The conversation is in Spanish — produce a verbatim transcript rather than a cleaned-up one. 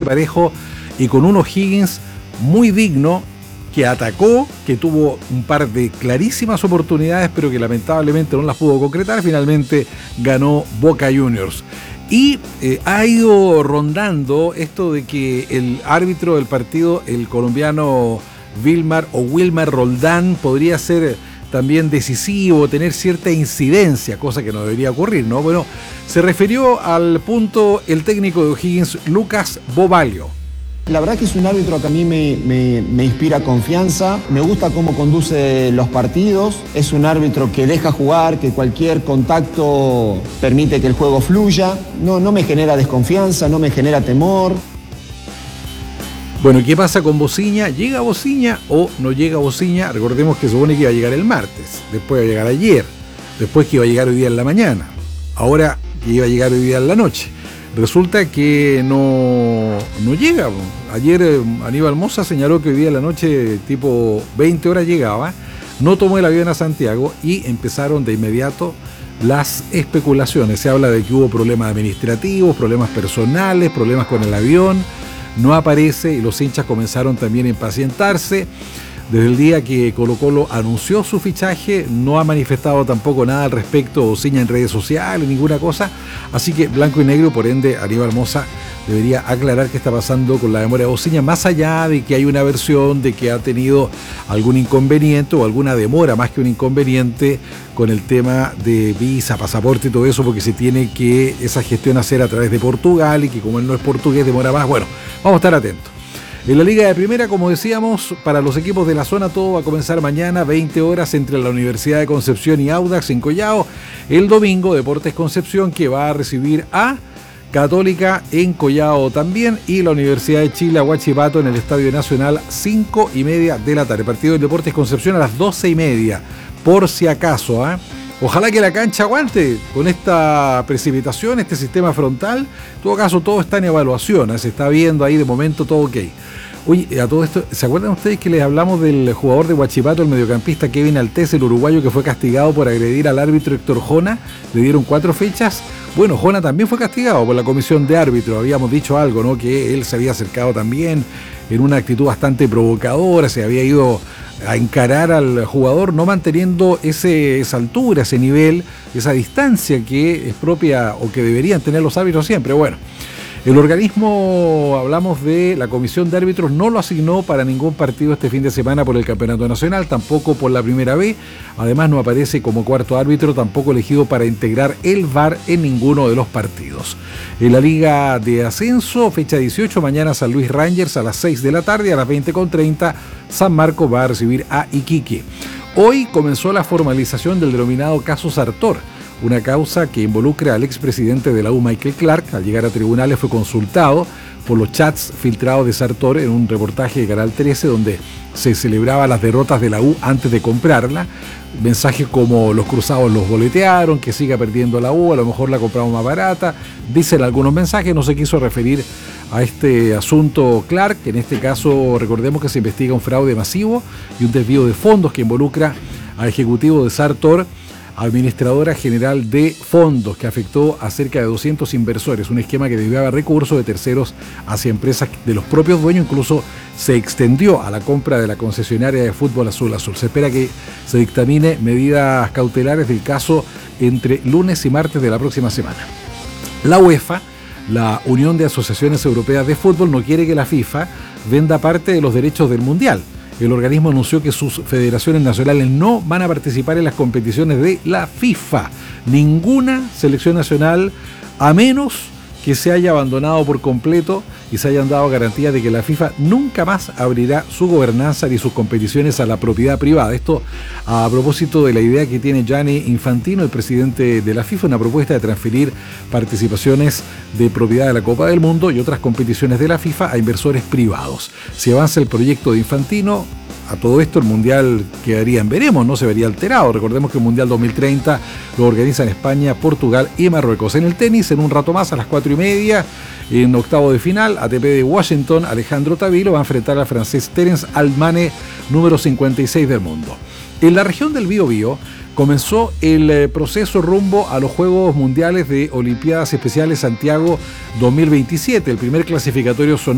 parejo y con un O'Higgins muy digno, que atacó, que tuvo un par de clarísimas oportunidades, pero que lamentablemente no las pudo concretar. Finalmente ganó Boca Juniors. Y eh, ha ido rondando esto de que el árbitro del partido, el colombiano Wilmar o Wilmar Roldán, podría ser también decisivo, tener cierta incidencia, cosa que no debería ocurrir, ¿no? Bueno, se refirió al punto el técnico de O'Higgins, Lucas Bobalio. La verdad que es un árbitro que a mí me, me, me inspira confianza, me gusta cómo conduce los partidos, es un árbitro que deja jugar, que cualquier contacto permite que el juego fluya, no, no me genera desconfianza, no me genera temor. Bueno, ¿qué pasa con Bociña? ¿Llega Bociña o no llega Bociña? Recordemos que se supone que iba a llegar el martes, después iba a llegar ayer, después que iba a llegar hoy día en la mañana, ahora que iba a llegar hoy día en la noche. Resulta que no, no llega. Ayer eh, Aníbal Mosa señaló que hoy día en la noche, tipo veinte horas, llegaba, no tomó el avión a Santiago y empezaron de inmediato las especulaciones. Se habla de que hubo problemas administrativos, problemas personales, problemas con el avión, no aparece y los hinchas comenzaron también a impacientarse. Desde el día que Colo Colo anunció su fichaje, no ha manifestado tampoco nada al respecto, Bociña en redes sociales, ninguna cosa. Así que blanco y negro, por ende, Aníbal Mosa debería aclarar qué está pasando con la memoria de Bociña, más allá de que hay una versión de que ha tenido algún inconveniente o alguna demora, más que un inconveniente, con el tema de visa, pasaporte y todo eso, porque se tiene que esa gestión hacer a través de Portugal y que como él no es portugués demora más. Bueno, vamos a estar atentos. En la Liga de Primera, como decíamos, para los equipos de la zona todo va a comenzar mañana, veinte horas, entre la Universidad de Concepción y Audax en Collao. El domingo, Deportes Concepción, que va a recibir a Católica en Collao también, y la Universidad de Chile a Huachipato en el Estadio Nacional, cinco y media de la tarde. Partido del Deportes Concepción a las doce y media, por si acaso, ¿eh? Ojalá que la cancha aguante con esta precipitación, este sistema frontal. En todo caso, todo está en evaluación, ¿eh? Se está viendo ahí de momento todo ok. Oye, a todo esto, ¿se acuerdan ustedes que les hablamos del jugador de Huachipato, el mediocampista Kevin Altés, el uruguayo que fue castigado por agredir al árbitro Héctor Jona? Le dieron cuatro fechas. Bueno, Jona también fue castigado por la comisión de árbitros. Habíamos dicho algo, ¿no? Que él se había acercado también en una actitud bastante provocadora, se había ido a encarar al jugador, no manteniendo ese, esa altura, ese nivel, esa distancia que es propia o que deberían tener los árbitros siempre. Bueno, el organismo, hablamos de la comisión de árbitros, no lo asignó para ningún partido este fin de semana por el Campeonato Nacional, tampoco por la Primera B. Además no aparece como cuarto árbitro, tampoco elegido para integrar el V A R en ninguno de los partidos. En la Liga de Ascenso, fecha dieciocho, mañana San Luis Rangers a las seis de la tarde, a las veinte con treinta San Marcos va a recibir a Iquique. Hoy comenzó la formalización del denominado caso Sartor, una causa que involucra al expresidente de la U, Michael Clark. Al llegar a tribunales fue consultado por los chats filtrados de Sartor en un reportaje de Canal trece donde se celebraba las derrotas de la U antes de comprarla. Mensajes como los cruzados los boletearon, que siga perdiendo la U, a lo mejor la compramos más barata. Dicen algunos mensajes, no se quiso referir a este asunto Clark, que en este caso recordemos que se investiga un fraude masivo y un desvío de fondos que involucra al ejecutivo de Sartor, administradora general de fondos, que afectó a cerca de doscientos inversores, un esquema que desviaba recursos de terceros hacia empresas de los propios dueños, incluso se extendió a la compra de la concesionaria de fútbol Azul Azul. Se espera que se dictamine medidas cautelares del caso entre lunes y martes de la próxima semana. La UEFA, la Unión de Asociaciones Europeas de Fútbol, no quiere que la FIFA venda parte de los derechos del Mundial. El organismo anunció que sus federaciones nacionales no van a participar en las competiciones de la FIFA. Ninguna selección nacional, a menos que se haya abandonado por completo y se hayan dado garantías de que la FIFA nunca más abrirá su gobernanza ni sus competiciones a la propiedad privada. Esto a propósito de la idea que tiene Gianni Infantino, el presidente de la FIFA, una propuesta de transferir participaciones de propiedad de la Copa del Mundo y otras competiciones de la FIFA a inversores privados. Si avanza el proyecto de Infantino, a todo esto el Mundial quedaría en veremos, no se vería alterado. Recordemos que el Mundial dos mil treinta lo organizan España, Portugal y Marruecos. En el tenis, en un rato más, a las cuatro y media, en octavo de final, A T P de Washington, Alejandro Tavilo va a enfrentar al francés Terence Almane, número cincuenta y seis del mundo. En la región del Biobío comenzó el proceso rumbo a los Juegos Mundiales de Olimpiadas Especiales Santiago dos mil veintisiete. El primer clasificatorio son